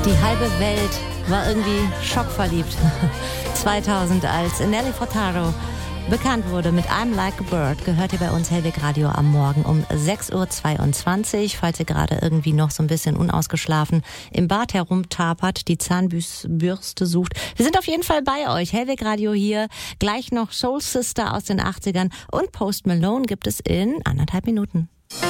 Die halbe Welt war irgendwie schockverliebt. 2000, als Nelly Furtado bekannt wurde mit I'm Like a Bird, gehört ihr bei uns Hellweg Radio am Morgen um 6.22 Uhr. Falls ihr gerade irgendwie noch so ein bisschen unausgeschlafen im Bad herumtapert, die Zahnbürste sucht. Wir sind auf jeden Fall bei euch. Hellweg Radio hier. Gleich noch Soul Sister aus den 80ern und Post Malone gibt es in 1,5 Minuten.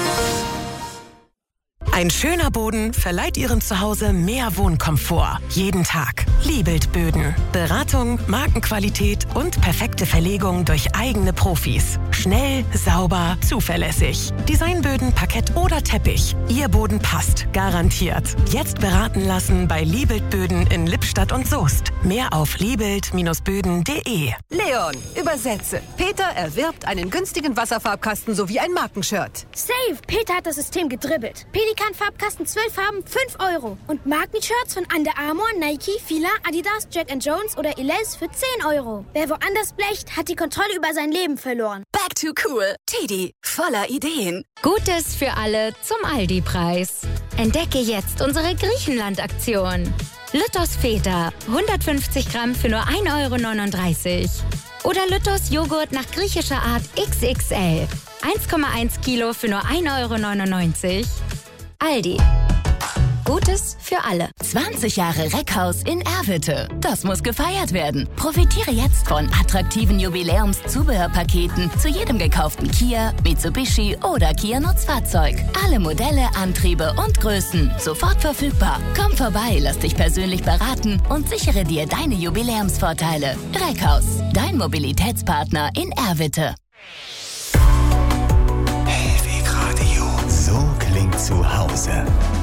Ein schöner Boden verleiht Ihrem Zuhause mehr Wohnkomfort. Jeden Tag. Liebelt Böden. Beratung, Markenqualität und perfekte Verlegung durch eigene Profis. Schnell, sauber, zuverlässig. Designböden, Parkett oder Teppich. Ihr Boden passt. Garantiert. Jetzt beraten lassen bei Liebelt Böden in Lippstadt und Soest. Mehr auf liebelt-böden.de. Leon, übersetze. Peter erwirbt einen günstigen Wasserfarbkasten sowie ein Markenshirt. Safe! Peter hat das System gedribbelt. Pelikan-Farbkasten 12 Farben, 5 €. Und Markenshirts von Under Armour, Nike, Fila, Adidas, Jack & Jones oder Elize für 10 €. Wer woanders blecht, hat die Kontrolle über sein Leben verloren. Back to cool. Teddy, voller Ideen. Gutes für alle zum Aldi-Preis. Entdecke jetzt unsere Griechenland-Aktion. Lüttos Feta, 150 Gramm für nur 1,39 €. Oder Lüttos Joghurt nach griechischer Art XXL. 1,1 Kilo für nur 1,99 €. Aldi. Gutes für alle. 20 Jahre Reckhaus in Erwitte. Das muss gefeiert werden. Profitiere jetzt von attraktiven Jubiläumszubehörpaketen zu jedem gekauften Kia, Mitsubishi oder Kia Nutzfahrzeug. Alle Modelle, Antriebe und Größen sofort verfügbar. Komm vorbei, lass dich persönlich beraten und sichere dir deine Jubiläumsvorteile. Reckhaus, dein Mobilitätspartner in Erwitte. Hellweg Radio. So klingt zu Hause.